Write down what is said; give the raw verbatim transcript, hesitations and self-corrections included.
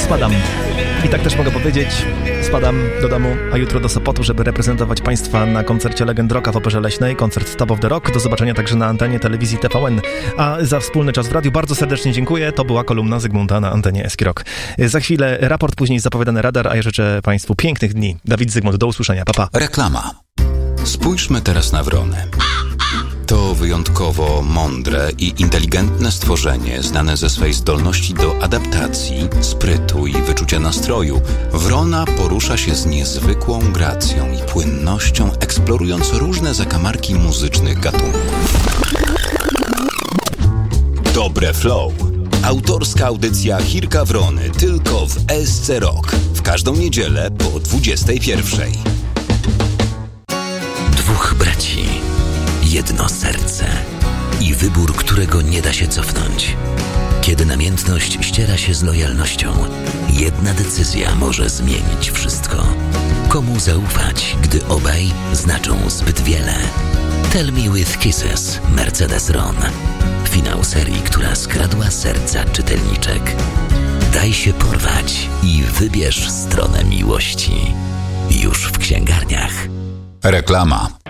spadam. I tak też mogę powiedzieć, spadam do domu, a jutro do Sopotu, żeby reprezentować Państwa na koncercie Legend Rocka w Operze Leśnej, koncert Top of the Rock. Do zobaczenia także na antenie telewizji T V N. A za wspólny czas w radiu bardzo serdecznie dziękuję. To była kolumna Zygmunta na antenie Eski Rock. Za chwilę raport, później zapowiadany radar, a ja życzę Państwu pięknych dni. Dawid Zygmunt, do usłyszenia. Pa, pa. Reklama. Spójrzmy teraz na wrony. To wyjątkowo mądre i inteligentne stworzenie, znane ze swej zdolności do adaptacji, sprytu i wyczucia nastroju. Wrona porusza się z niezwykłą gracją i płynnością, eksplorując różne zakamarki muzycznych gatunków. Dobre flow. Autorska audycja Chirka Wrony tylko w S C Rock. W każdą niedzielę po dwudziestej pierwszej. Dwóch braci, jedno serce i wybór, którego nie da się cofnąć. Kiedy namiętność ściera się z lojalnością, jedna decyzja może zmienić wszystko. Komu zaufać, gdy obaj znaczą zbyt wiele? Tell Me With Kisses, Mercedes Ron. Finał serii, która skradła serca czytelniczek. Daj się porwać i wybierz stronę miłości. Już w księgarniach. Reklama.